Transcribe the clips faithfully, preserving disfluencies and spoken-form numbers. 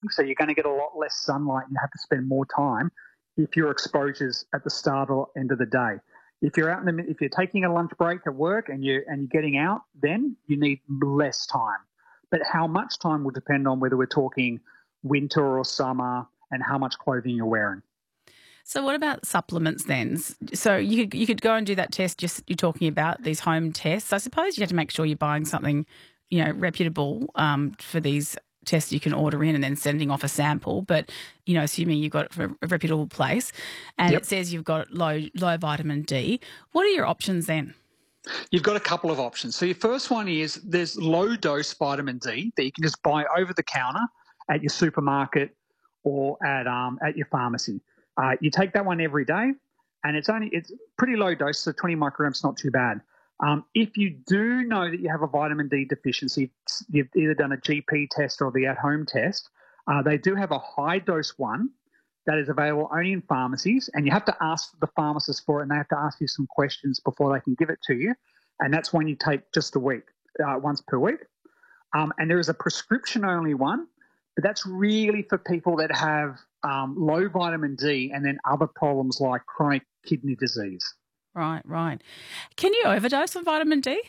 so you're going to get a lot less sunlight and you have to spend more time if your exposure's at the start or end of the day. If you're out in the, if you're taking a lunch break at work and you and you're getting out, then you need less time. But how much time will depend on whether we're talking winter or summer and how much clothing you're wearing. So what about supplements then? So you could, you could go and do that test just you're talking about, these home tests. I suppose you have to make sure you're buying something, you know, reputable um, for these tests you can order in and then sending off a sample. But, you know, assuming you've got it from a reputable place and Yep. it says you've got low low vitamin D, what are your options then? You've got a couple of options. So your first one is there's low-dose vitamin D that you can just buy over the counter at your supermarket or at um, at your pharmacy. Uh, you take that one every day, and it's only it's pretty low dose, so twenty micrograms, not too bad. Um, if you do know that you have a vitamin D deficiency, you've either done a G P test or the at-home test, uh, they do have a high-dose one that is available only in pharmacies, and you have to ask the pharmacist for it, and they have to ask you some questions before they can give it to you, and that's one you take just a week, uh, once per week. Um, and there is a prescription-only one, but that's really for people that have um, low vitamin D and then other problems like chronic kidney disease. Right, right. Can you overdose on vitamin D?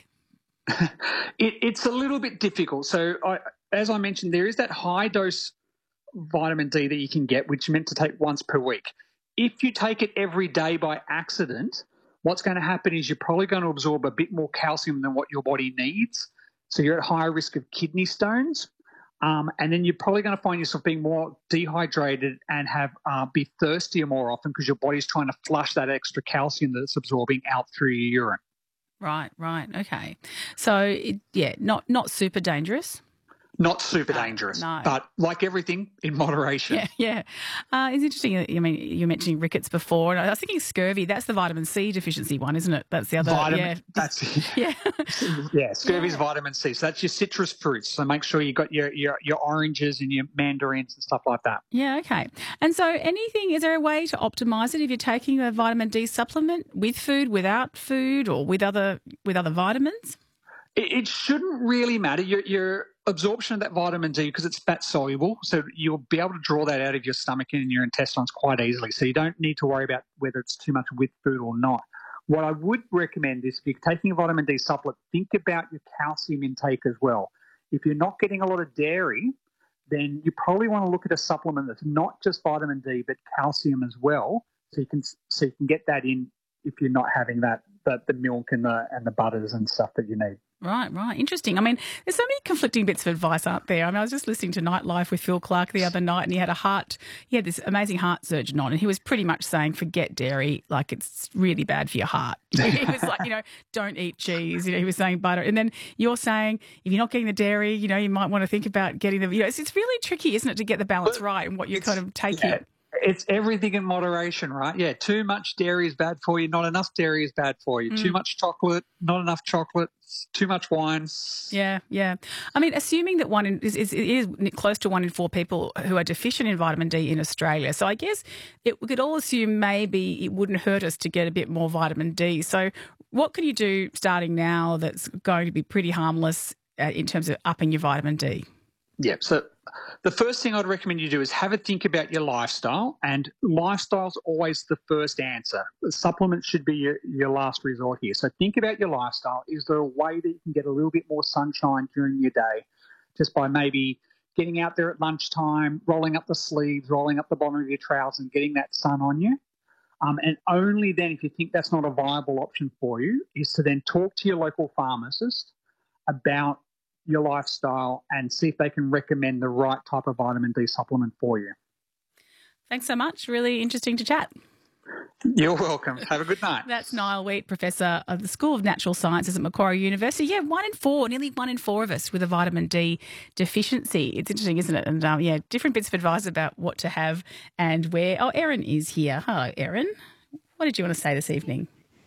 it, it's a little bit difficult. So I, as I mentioned, there is that high-dose vitamin D that you can get, which you're meant to take once per week. If you take it every day by accident, what's going to happen is you're probably going to absorb a bit more calcium than what your body needs. So you're at higher risk of kidney stones. Um, and then you're probably going to find yourself being more dehydrated and have uh, be thirstier more often because your body's trying to flush that extra calcium that it's absorbing out through your urine. Right, right. Okay. So, it, yeah, not not super dangerous. Not super No, dangerous, no. but like everything, in moderation. Yeah, yeah. Uh, it's interesting. I mean, you mentioned rickets before, and I was thinking scurvy. That's the vitamin C deficiency one, isn't it? That's the other. Vitamin, yeah, that's yeah, yeah. Scurvy's Yeah. vitamin C. So that's your citrus fruits. So make sure you got your, your your oranges and your mandarins and stuff like that. yeah. Okay. And so, anything? Is there a way to optimise it if you're taking a vitamin D supplement with food, without food, or with other with other vitamins? It, it shouldn't really matter. Your your absorption of that vitamin D, because it's fat soluble, so you'll be able to draw that out of your stomach and your intestines quite easily. So you don't need to worry about whether it's too much with food or not. What I would recommend is if you're taking a vitamin D supplement, think about your calcium intake as well. If you're not getting a lot of dairy, then you probably want to look at a supplement that's not just vitamin D but calcium as well, so you can so you can get that in if you're not having that the, the milk and the and the butters and stuff that you need. Right, right. Interesting. I mean, there's so many conflicting bits of advice, aren't there? I mean, I was just listening to Nightlife with Phil Clark the other night, and he had a heart, he had this amazing heart surgeon on, and he was pretty much saying, forget dairy, like it's really bad for your heart. He was like, you know, don't eat cheese. You know, he was saying butter. And then you're saying, if you're not getting the dairy, you know, you might want to think about getting the, you know, it's, it's really tricky, isn't it, to get the balance right and what you're kind of taking. Yeah. It's everything in moderation, right? Yeah, too much dairy is bad for you. Not enough dairy is bad for you. Mm. Too much chocolate, not enough chocolate. Too much wine. Yeah, yeah. I mean, assuming that one in, is, is, it is close to one in four people who are deficient in vitamin D in Australia. So I guess it, we could all assume maybe it wouldn't hurt us to get a bit more vitamin D. So what can you do starting now that's going to be pretty harmless uh, in terms of upping your vitamin D? Yeah, so the first thing I'd recommend you do is have a think about your lifestyle, and lifestyle's always the first answer. The supplements should be your, your last resort here. So think about your lifestyle. Is there a way that you can get a little bit more sunshine during your day just by maybe getting out there at lunchtime, rolling up the sleeves, rolling up the bottom of your trousers and getting that sun on you? Um, and only then, if you think that's not a viable option for you, is to then talk to your local pharmacist about your lifestyle and see if they can recommend the right type of vitamin D supplement for you. Thanks so much. Really interesting to chat. You're welcome. Have a good night. That's Niall Wheat, Professor of the School of Natural Sciences at Macquarie University. Yeah, one in four, nearly one in four of us with a vitamin D deficiency. It's interesting, isn't it? And um, yeah, different bits of advice about what to have and where. Oh, Erin is here. Hello, Erin. What did you want to say this evening?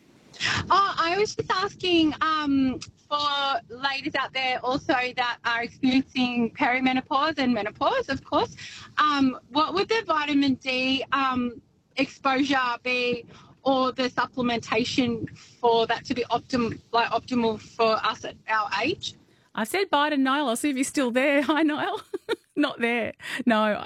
Oh, I was just asking um, for ladies out there also that are experiencing perimenopause and menopause, of course, um, what would the vitamin D um, exposure be, or the supplementation for that to be optim- like optimal for us at our age? I said bye to Niall. I'll see if he's still there. Hi, Niall. Not there. No,